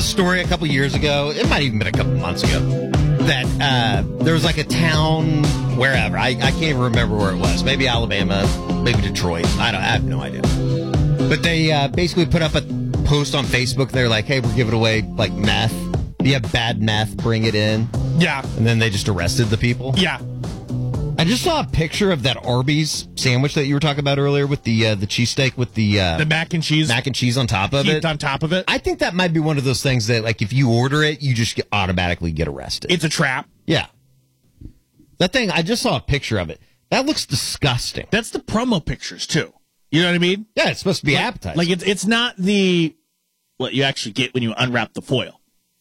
story a couple years ago? It might even been a couple months ago. That there was like a town wherever. I can't even remember where it was. Maybe Alabama, maybe Detroit. I have no idea. But they basically put up a post on Facebook. They're like, hey, we're giving away like meth. If you have bad meth, bring it in. Yeah. And then they just arrested the people. Yeah. I just saw a picture of that Arby's sandwich that you were talking about earlier with the cheesesteak with the mac and cheese on top of it. On top of it. I think that might be one of those things that, like, if you order it, you just automatically get arrested. It's a trap. Yeah. That thing, I just saw a picture of it. That looks disgusting. That's the promo pictures, too. You know what I mean? Yeah, it's supposed to be appetizing. Like, it's not what you actually get when you unwrap the foil.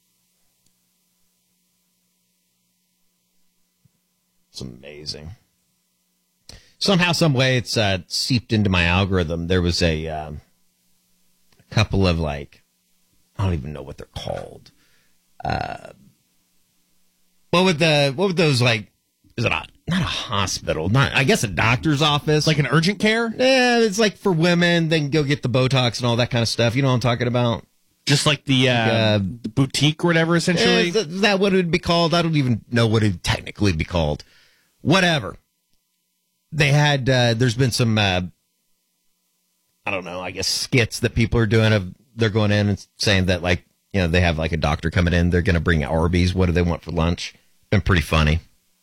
It's amazing. Somehow, some way, it's seeped into my algorithm. There was a couple of, like, I don't even know what they're called. What would those, like, is it not a hospital? I guess a doctor's office. Like an urgent care? Yeah, it's like for women. They can go get the Botox and all that kind of stuff. You know what I'm talking about? Just like the boutique or whatever, essentially? Is that what it would be called? I don't even know what it would technically be called. Whatever. They had, there's been some, I don't know, I guess skits that people are doing. They're going in and saying that, like, you know, they have like a doctor coming in. They're going to bring Arby's. What do they want for lunch? Been pretty funny.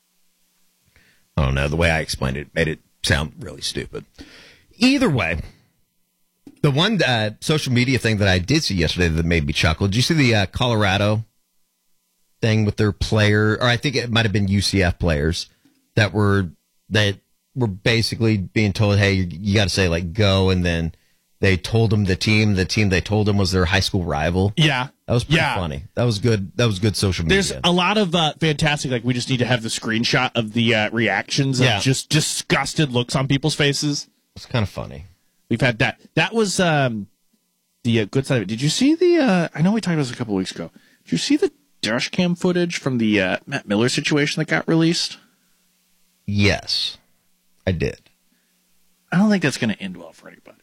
I don't know. The way I explained it made it sound really stupid. Either way, the one social media thing that I did see yesterday that made me chuckle. Did you see the Colorado thing with their player? Or I think it might have been UCF players that were basically being told, hey, you got to say, like, go. And then they told them the team they told them was their high school rival. Yeah. That was pretty funny. That was good. That was good social media. There's a lot of fantastic, like, we just need to have the screenshot of the reactions of just disgusted looks on people's faces. It's kind of funny. We've had that. That was the good side of it. Did you see I know we talked about this a couple of weeks ago. Did you see the dash cam footage from the Matt Miller situation that got released? Yes, I did. I don't think that's going to end well for anybody.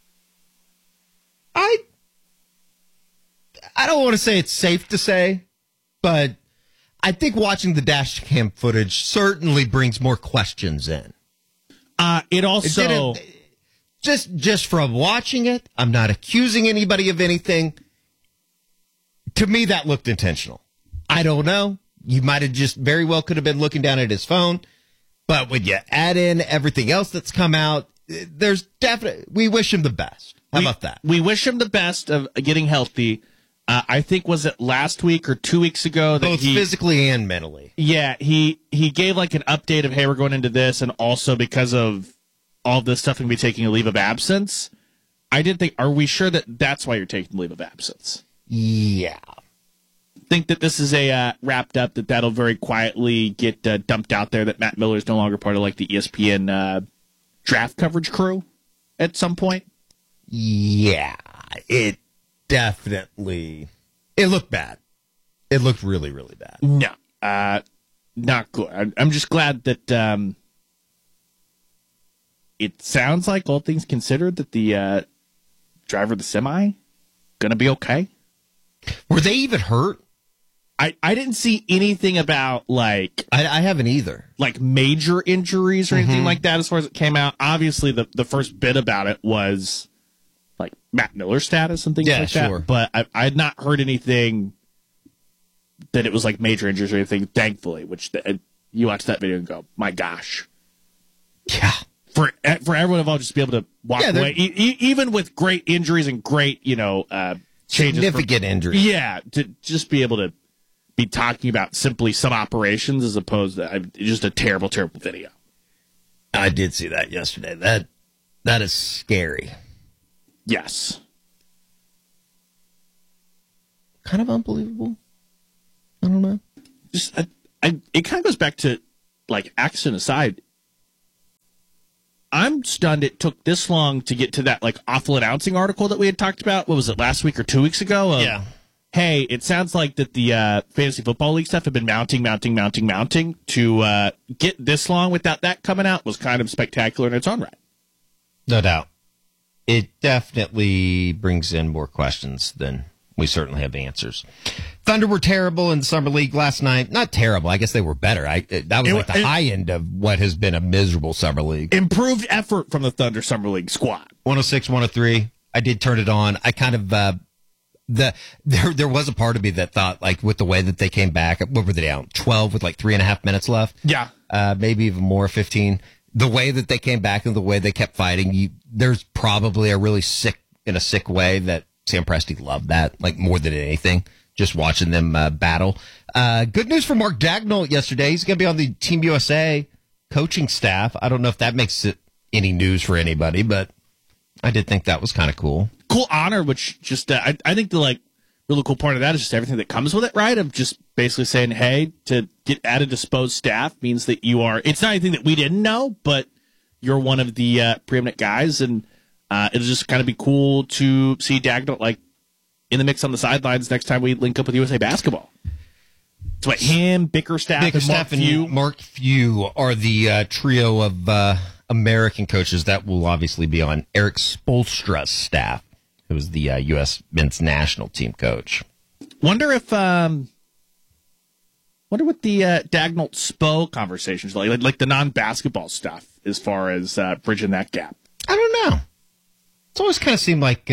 I don't want to say it's safe to say, but I think watching the dash cam footage certainly brings more questions in. It also... Just from watching it, I'm not accusing anybody of anything. To me, that looked intentional. I don't know. You might have just very well could have been looking down at his phone. But when you add in everything else that's come out, there's definitely, we wish him the best. How about that? We wish him the best of getting healthy. I think, was it last week or 2 weeks ago? That both physically and mentally. Yeah, he gave like an update of, hey, we're going into this, and also because of all this stuff, going to be taking a leave of absence. I did think, are we sure that that's why you're taking the leave of absence? Yeah. Think that this is a wrapped up, that'll very quietly get dumped out there, that Matt Miller is no longer part of like the ESPN draft coverage crew at some point? Yeah, it definitely, it looked bad. It looked really, really bad. No, not good. I'm just glad that it sounds like, all things considered, that the driver of the semi going to be okay. Were they even hurt? I didn't see anything about, like... I haven't either. Like major injuries or anything like that as far as it came out. Obviously, the first bit about it was, like, Matt Miller status and things like that. But I had not heard anything that it was, like, major injuries or anything, thankfully, which you watch that video and go, my gosh. Yeah. For everyone involved just to be able to walk away, even with great injuries and great, changes. Significant injuries. Yeah, to just be able to be talking about simply some operations as opposed to just a terrible, terrible video. I did see that yesterday. That is scary. Yes. Kind of unbelievable. I don't know. Just it kind of goes back to, like, accident aside, I'm stunned it took this long to get to that, like, awful announcing article that we had talked about. What was it, last week or 2 weeks ago? Yeah. Hey, it sounds like that the fantasy football league stuff have been mounting to get this long without that coming out was kind of spectacular in its own right. No doubt. It definitely brings in more questions than We certainly have answers. Thunder were terrible in the Summer League last night. Not terrible. I guess they were better. That was like the high end of what has been a miserable Summer League. Improved effort from the Thunder Summer League squad. 106, 103. I did turn it on. I kind of, there was a part of me that thought, like, with the way that they came back, what were they down? 12 with like 3.5 minutes left? Yeah. Maybe even more, 15. The way that they came back and the way they kept fighting, there's probably a really sick way that Sam Presti loved that, like, more than anything. Just watching them battle. Good news for Mark Daigneault yesterday. He's going to be on the Team USA coaching staff. I don't know if that makes it any news for anybody, but I did think that was kind of cool. Cool honor, which just, I think the, really cool part of that is just everything that comes with it, right? Of just basically saying, hey, to get added disposed staff means that you are, it's not anything that we didn't know, but you're one of the preeminent guys, and it'll just kind of be cool to see Daigneault, in the mix on the sidelines next time we link up with USA Basketball. It's what him, Bickerstaff, and Mark Few are the trio of American coaches that will obviously be on Eric Spoelstra's staff, who is the U.S. men's national team coach. Wonder what the Daigneault Spo conversations like the non-basketball stuff as far as bridging that gap. I don't know. It's always kind of seemed like.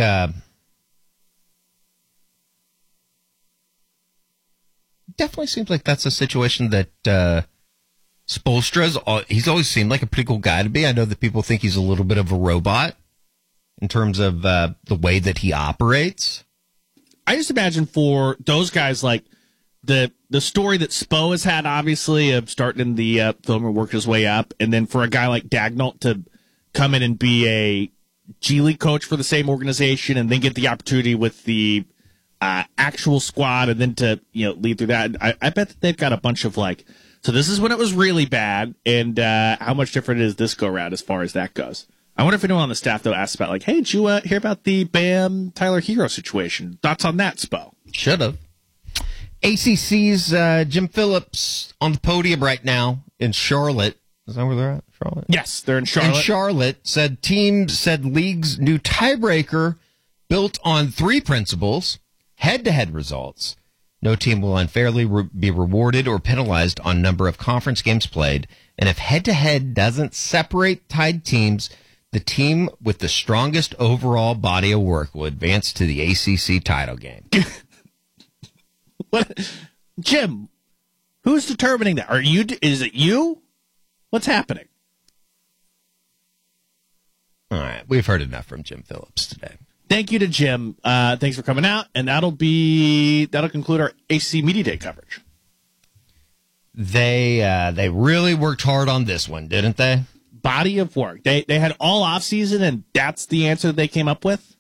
Definitely seems like that's a situation that Spoelstra's, he's always seemed like a pretty cool guy to be. I know that people think he's a little bit of a robot in terms of the way that he operates. I just imagine for those guys, like the story that Spo has had, obviously, of starting in the film and work his way up, and then for a guy like Daigneault to come in and be a G League coach for the same organization and then get the opportunity with the actual squad and then to lead through that. I bet that they've got a bunch of so this is when it was really bad, and how much different is this go around as far as that goes. I wonder if anyone on the staff though asks about hey, did you hear about the Bam Tyler Hero situation? Thoughts on that, Spo? Should have. ACC's Jim Phillips on the podium right now in Charlotte. Is that where they're at? Charlotte? Yes, they're in Charlotte. In Charlotte, said league's new tiebreaker built on 3 principles. Head-to-head results. No team will unfairly be rewarded or penalized on number of conference games played. And if head-to-head doesn't separate tied teams, the team with the strongest overall body of work will advance to the ACC title game. What, Jim? Who's determining that? Is it you? What's happening? All right, we've heard enough from Jim Phillips today. Thank you to Jim. Thanks for coming out, and that'll conclude our ACC Media Day coverage. They really worked hard on this one, didn't they? Body of work. They had all off season, and that's the answer that they came up with.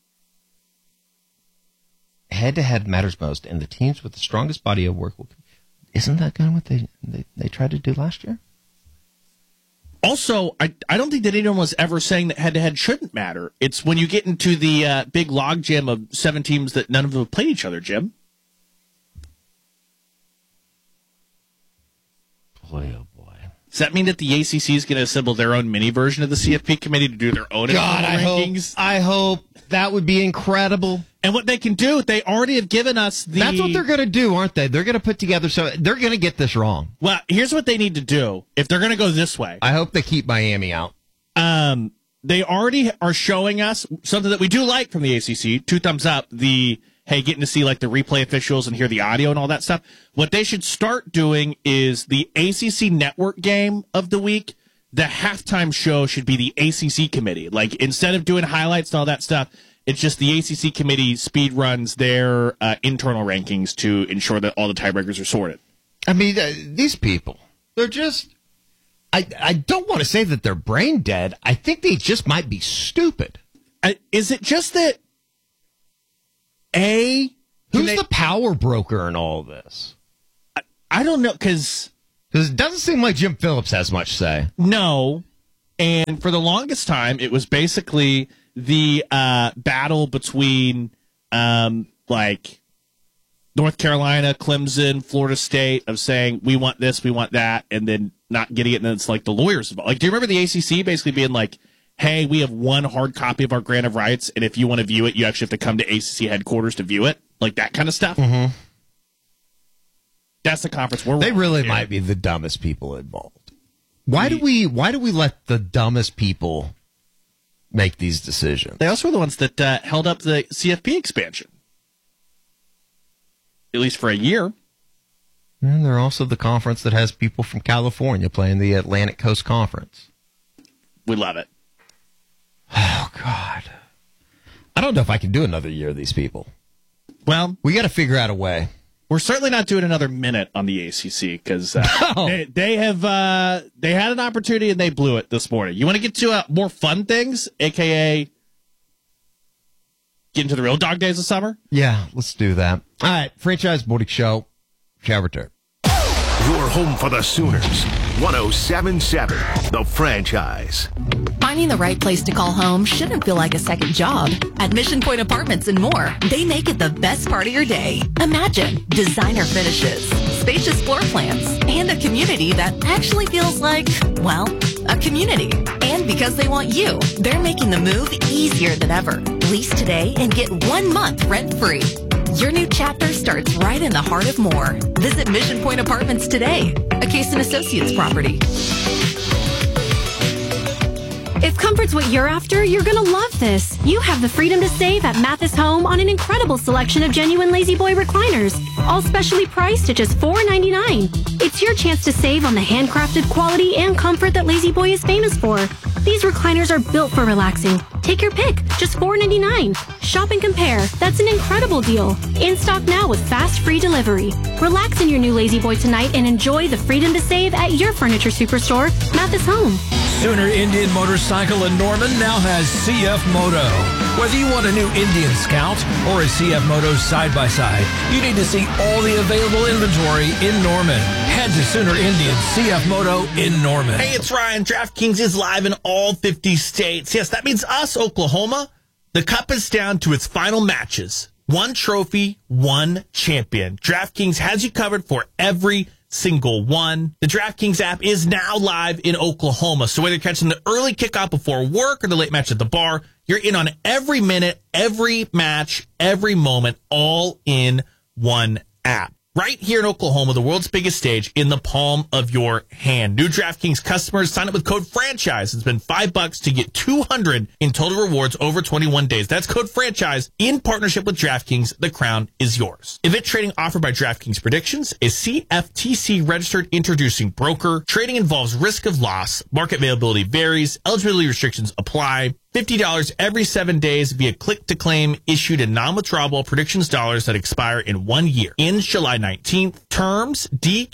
Head to head matters most, and the teams with the strongest body of work will. Isn't that kind of what they tried to do last year? Also, I don't think that anyone was ever saying that head-to-head shouldn't matter. It's when you get into the big logjam of 7 teams that none of them have played each other, Jim. Boy, oh boy. Does that mean that the ACC is going to assemble their own mini version of the CFP committee to do their own rankings? I hope. That would be incredible. And what they can do, they already have given us the... That's what they're going to do, aren't they? They're going to put together... So they're going to get this wrong. Well, here's what they need to do if they're going to go this way. I hope they keep Miami out. They already are showing us something that we do like from the ACC. 2 thumbs up. Getting to see the replay officials and hear the audio and all that stuff. What they should start doing is the ACC network game of the week. The halftime show should be the ACC committee. Instead of doing highlights and all that stuff, it's just the ACC committee speed runs their internal rankings to ensure that all the tiebreakers are sorted. I mean, these people, they're just... I don't want to say that they're brain dead. I think they just might be stupid. Is it just that... Who's the power broker in all this? I don't know, because it doesn't seem like Jim Phillips has much say. No, and for the longest time, it was basically the battle between North Carolina, Clemson, Florida State of saying we want this, we want that, and then not getting it, and then it's the lawyers involved. Do you remember the ACC basically being hey, we have one hard copy of our grant of rights, and if you want to view it, you actually have to come to ACC headquarters to view it. like that kind of stuff. Mm-hmm. That's the conference we're. They really might be the dumbest people involved. Why do we let the dumbest people make these decisions? They also were the ones that held up the CFP expansion, at least for a year. And they're also the conference that has people from California playing the Atlantic Coast Conference. We love it. Oh, God. I don't know if I can do another year of these people. Well, we got to figure out a way. We're certainly not doing another minute on the ACC because they had an opportunity and they blew it this morning. You want to get to more fun things, a.k.a. get into the real dog days of summer? Yeah, let's do that. All right, Franchise Morning Show. Shall return. Your home for the Sooners. 107.7, The Franchise. Finding the right place to call home shouldn't feel like a second job. At Mission Point Apartments and more, they make it the best part of your day. Imagine designer finishes, spacious floor plans, and a community that actually feels like, well, a community. And because they want you, they're making the move easier than ever. Lease today and get 1 month rent-free. Your new chapter starts right in the heart of Moore. Visit Mission Point Apartments today, a Case & Associates property. If comfort's what you're after, you're going to love this. You have the freedom to save at Mathis Home on an incredible selection of genuine Lazy Boy recliners, all specially priced at just $4.99. It's your chance to save on the handcrafted quality and comfort that Lazy Boy is famous for. These recliners are built for relaxing. Take your pick, just $4.99. Shop and compare. That's an incredible deal. In stock now with fast free delivery. Relax in your new Lazy Boy tonight and enjoy the freedom to save at your furniture superstore, Mathis Home. Sooner Indian Motorcycle in Norman now has CF Moto. Whether you want a new Indian Scout or a CF Moto side-by-side, you need to see all the available inventory in Norman. Head to Sooner Indian CF Moto in Norman. Hey, it's Ryan. DraftKings is live in all 50 states. Yes, that means us, Oklahoma. The cup is down to its final matches. One trophy, one champion. DraftKings has you covered for every single one. The DraftKings app is now live in Oklahoma. So whether you're catching the early kickoff before work or the late match at the bar, you're in on every minute, every match, every moment, all in one app. Right here in Oklahoma, the world's biggest stage in the palm of your hand. New DraftKings customers sign up with code FRANCHISE and spend $5 to get $200 in total rewards over 21 days. That's code FRANCHISE in partnership with DraftKings. The crown is yours. Event trading offered by DraftKings Predictions is CFTC registered introducing broker. Trading involves risk of loss. Market availability varies. Eligibility restrictions apply. $50 every 7 days via click-to-claim issued in non-withdrawable predictions dollars that expire in 1 year. Ends July 19th. Terms,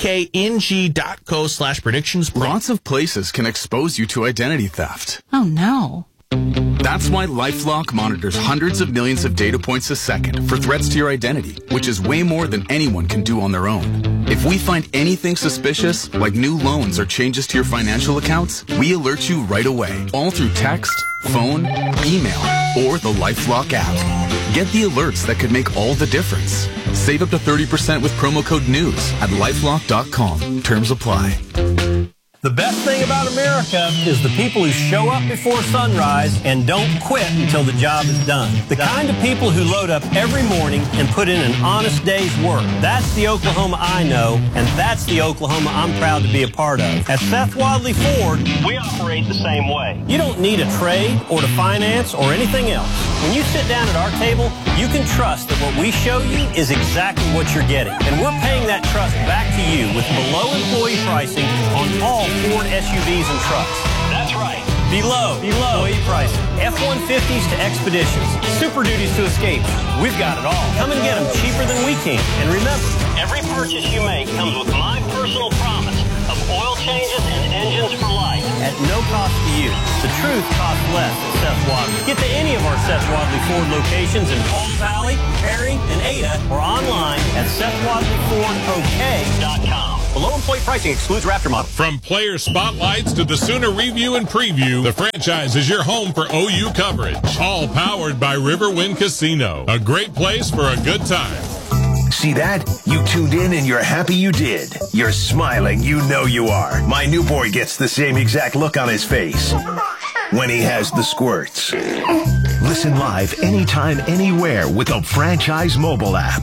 dkng.co/predictions. Lots of places can expose you to identity theft. Oh, no. That's why LifeLock monitors hundreds of millions of data points a second for threats to your identity, which is way more than anyone can do on their own. If we find anything suspicious, like new loans or changes to your financial accounts, we alert you right away, all through text, phone, email, or the LifeLock app. Get the alerts that could make all the difference. Save up to 30% with promo code NEWS at LifeLock.com. Terms apply. The best thing about America is the people who show up before sunrise and don't quit until the job is done. The kind of people who load up every morning and put in an honest day's work. That's the Oklahoma I know, and that's the Oklahoma I'm proud to be a part of. At Seth Wadley Ford, we operate the same way. You don't need a trade or to finance or anything else. When you sit down at our table, you can trust that what we show you is exactly what you're getting. And we're paying that trust back to you with below employee pricing on all Ford SUVs and trucks. That's right. Below employee pricing. F-150s to Expeditions. Super Duties to Escapes. We've got it all. Come and get them cheaper than we can. And remember, every purchase you make comes with my personal promise of oil changes and engines for life. At no cost to you. The truth costs less at Seth Wadley. Get to any of our Seth Wadley Ford locations in Palm Valley, Perry, and Ada, or online at SethWadleyFordOK.com. Below employee pricing excludes Raptor model. From player spotlights to the Sooner review and preview, the Franchise is your home for OU coverage. All powered by Riverwind Casino. A great place for a good time. See that? You tuned in and you're happy you did. You're smiling, you know you are. My new boy gets the same exact look on his face when he has the squirts. Listen live anytime, anywhere with the Franchise mobile app.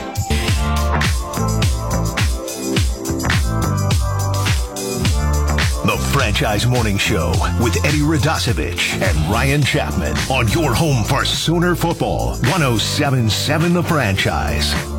The Franchise Morning Show with Eddie Radosevich and Ryan Chapman on your home for Sooner football. 107.7 The Franchise.